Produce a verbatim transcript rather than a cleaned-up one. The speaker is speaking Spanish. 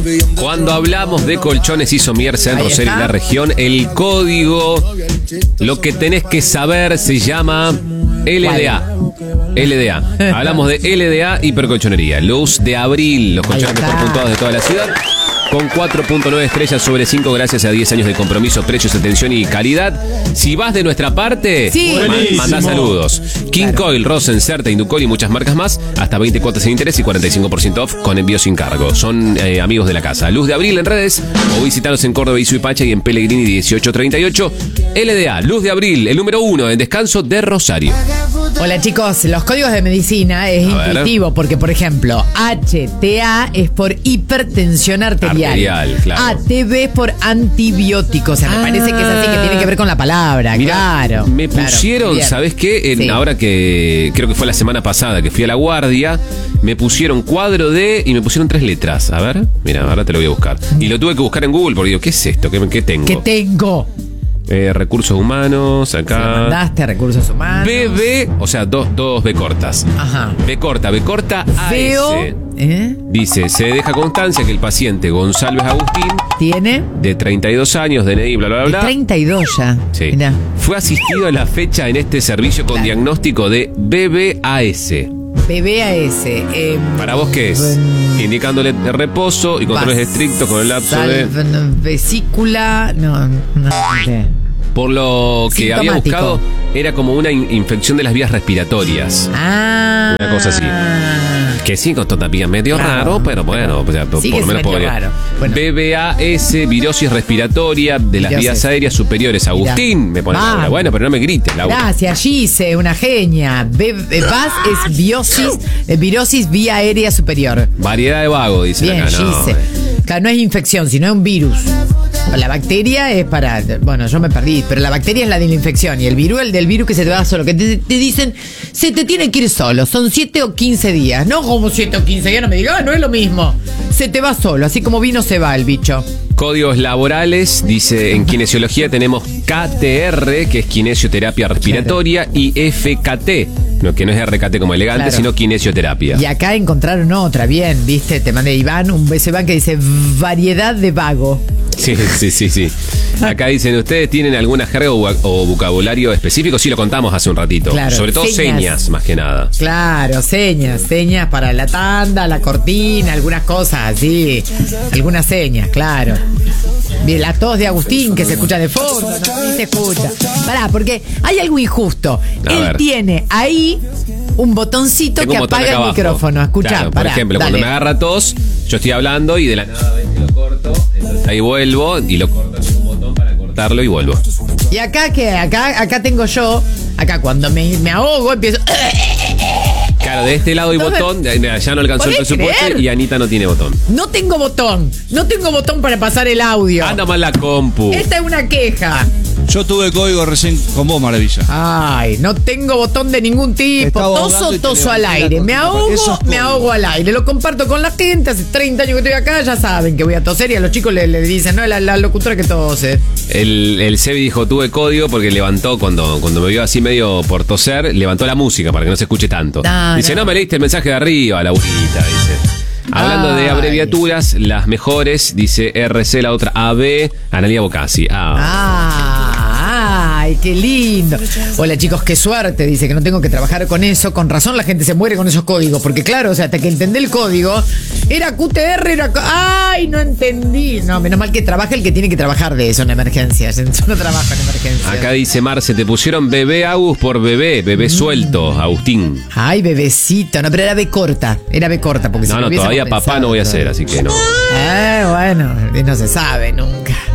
Cuando hablamos de colchones y somierse en Rosario y la región, el código, lo que tenés que saber se llama L D A. L D A. Hablamos de L D A Hipercolchonería. Luz de Abril, los colchones mejor puntuados de toda la ciudad. Con cuatro punto nueve estrellas sobre cinco gracias a diez años de compromiso, precios, atención y calidad. Si vas de nuestra parte, sí. Manda saludos. King claro. Coil, Rosen, Certa, Inducol y muchas marcas más. Hasta veinte cuotas sin interés y cuarenta y cinco por ciento off con envío sin cargo. Son eh, amigos de la casa. Luz de Abril en redes o visitaros en Córdoba y Suipacha y en Pellegrini dieciocho treinta y ocho. L D A, Luz de Abril, el número uno en descanso de Rosario. Hola chicos, los códigos de medicina es a intuitivo ver. Porque, por ejemplo, H T A es por hipertensión arterial. Arterial, claro. A T B por antibióticos. O sea, me ah. parece que es así, que tiene que ver con la palabra. Mirá, claro. Me pusieron, claro, ¿sabés qué? En, sí. Ahora que creo que fue la semana pasada que fui a la guardia, me pusieron cuadro D y me pusieron tres letras. A ver, mira, ahora te lo voy a buscar. Y lo tuve que buscar en Google porque digo, ¿qué es esto? ¿Qué, qué tengo? ¿Qué tengo? Eh, recursos humanos, acá. Se mandaste recursos humanos. B B, o sea, dos, dos B cortas. Ajá. B corta, B corta, A S. Veo, ¿eh? Dice, se deja constancia que el paciente González Agustín tiene de treinta y dos años, D N I, bla, bla, bla. De treinta y dos ya. Sí. Mirá. Fue asistido a la fecha en este servicio con claro. diagnóstico de B B A S. B B A S. Eh, ¿Para vos qué es? Ben... Indicándole reposo y controles Vas... estrictos con el lapso de... vesícula... No, no, no. Por lo que había buscado, era como una in- infección de las vías respiratorias. Ah. Una cosa así. Que sí, costó también medio claro. raro, pero bueno, o sea, por, sí por lo menos podría. Bueno. B B A S, virosis respiratoria de las virosis. vías aéreas superiores. Agustín, Mirá. me pone ah. bueno, pero no me grites, Laura. Gracias, Gise, una genia. B- B- V A S es biosis, eh, virosis vía aérea superior. Variedad de vago, dice Bien, acá. No, Gise. Claro, no es infección, sino es un virus. La bacteria es para... Bueno, yo me perdí, pero la bacteria es la de la infección. Y el virus, el del virus que se te va solo. Que te, te dicen, se te tiene que ir solo. Son siete o quince días. No como siete o quince días, no me digas, ah, no es lo mismo. Se te va solo, así como vino se va el bicho. Códigos laborales, dice, en kinesiología tenemos K T R, que es kinesioterapia respiratoria, claro. y F K T, no, que no es R K T como elegante, claro. sino kinesioterapia. Y acá encontraron otra, bien, viste, te mandé Iván, un beso Iván que dice variedad de vago. Sí, sí, sí, sí. Acá dicen, ¿ustedes tienen alguna jerga o, o vocabulario específico? Sí, lo contamos hace un ratito. Claro, sobre todo señas. señas, más que nada. Claro, señas, señas para la tanda, la cortina, algunas cosas así. Algunas señas, claro. Bien, la tos de Agustín que se escucha de fondo, no, ni se escucha. Pará, porque hay algo injusto. A Él ver. tiene ahí un botoncito Tengo que un botón apaga el abajo. micrófono. Escuchá, claro, pará, por ejemplo, dale. cuando me agarra tos, yo estoy hablando y de la nada ves que lo corto, entonces ahí vuelvo y lo corto con un botón para cortarlo y vuelvo. Y acá que acá acá tengo yo, acá cuando me, me ahogo empiezo. Claro, de este lado hay botón, ya no alcanzó el presupuesto creer? y Anita no tiene botón. No tengo botón, no tengo botón para pasar el audio. Anda mal la compu. Esta es una queja. Yo tuve código recién con vos, Maravilla. Ay, no tengo botón de ningún tipo. Toso, toso al aire. Me ahogo, me ahogo al aire. Lo comparto con la gente. Hace treinta años que estoy acá, ya saben que voy a toser y a los chicos le, le dicen, no, la, la locutora que tose. El, el Sebi dijo, tuve código porque levantó, cuando, cuando me vio así medio por toser, levantó la música para que no se escuche tanto. No, dice, no. no me leíste el mensaje de arriba, Laurita, dice. Hablando Ay. de abreviaturas, las mejores, dice R C, la otra A B, Analia Bocasi. Ah. Ay, qué lindo. Hola chicos, qué suerte, dice que no tengo que trabajar con eso. Con razón la gente se muere con esos códigos, porque claro, o sea, hasta que entendí el código, era Q T R, era... Ay, no entendí. No, menos mal que trabaja el que tiene que trabajar de eso en emergencias. Yo no trabajo en emergencias. Acá dice Marce, te pusieron bebé Agus por bebé, bebé mm. suelto, Agustín. Ay, bebecito, no, pero era B corta, era B corta. Porque no, si no, todavía papá no voy a hacer, así que no. Eh, bueno, no se sabe nunca.